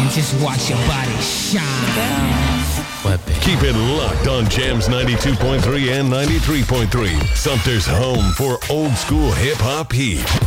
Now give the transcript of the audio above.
just watch your body shine. Keep it locked on Jams 92.3 and 93.3. Sumter's home for old school hip hop heat.